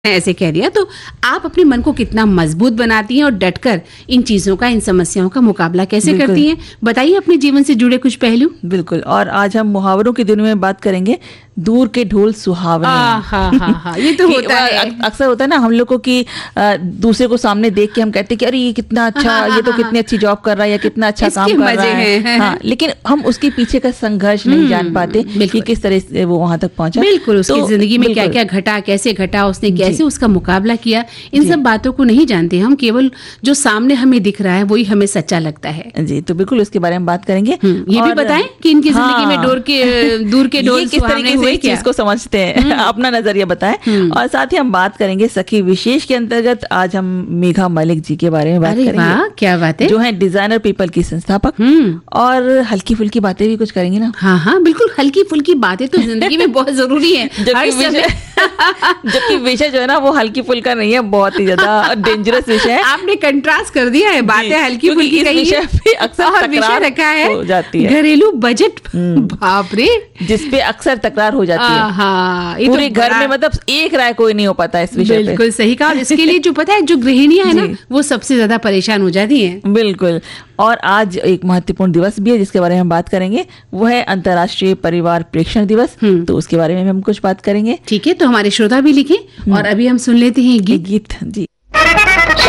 ऐसे कह दिया, तो आप अपने मन को कितना मजबूत बनाती हैं और डटकर इन चीजों का, इन समस्याओं का मुकाबला कैसे करती हैं? बताइए अपने जीवन से जुड़े कुछ पहलू। बिल्कुल। और आज हम मुहावरों के दिन में बात करेंगे, दूर के ढोल सुहावने। हाँ, ये तो होता है, अक्सर होता है ना हम लोग को कि दूसरे को सामने देख के हम कहते हैं कि अरे ये कितना अच्छा, ये तो कितनी अच्छी जॉब कर रहा है या कितना अच्छा काम कर रहा है। हाँ, लेकिन हम उसके पीछे का संघर्ष नहीं जान पाते कि किस तरह से वो वहां तक पहुंचा। बिल्कुल, उसकी जिंदगी में क्या क्या घटा, कैसे घटा, उसने कैसे उसका मुकाबला किया, इन सब बातों को नहीं जानते हम। केवल जो सामने हमें दिख रहा है वही हमें सच्चा लगता है। जी, तो बिल्कुल उसके बारे में बात करेंगे। ये भी बताएं कि इनकी जिंदगी में दूर के ढोल किस तरीके से इस चीज को समझते हैं, अपना नजरिया बताएं। और साथ ही हम बात करेंगे सखी विशेष के अंतर्गत। आज हम मेघा मलिक जी के बारे में बात करेंगे। वाह, क्या बात है। जो है डिजाइनर पीपल की संस्थापक। और हल्की फुल्की बातें भी कुछ करेंगे ना। हाँ, बिल्कुल, हल्की फुल्की बातें तो जिंदगी में बहुत जरूरी है। जबकि विषय जो है ना वो हल्की फुल्का नहीं है, बहुत ही ज्यादा डेंजरस विषय है। आपने कंट्रास्ट कर दिया है, बातें हल्की फुल्की कही है, अक्सर विषय रखा है हो जाती है घरेलू बजट। बाप रे, जिसपे अक्सर तकरार हो जाती है। हाँ, पूरे घर में मतलब एक राय कोई नहीं हो पाता इस विषय पे। बिल्कुल सही कहा। और इसके लिए जो पता है, जो गृहिणियां है ना, वो सबसे ज्यादा परेशान हो जाती हैं। बिल्कुल। और आज एक महत्वपूर्ण दिवस भी है जिसके बारे में हम बात करेंगे, वो है अंतर्राष्ट्रीय परिवार प्रेक्षण दिवस। तो उसके बारे में हम कुछ बात करेंगे। ठीक है, तो हमारे श्रोता भी लिखें और अभी हम सुन लेते हैं गीत। जी।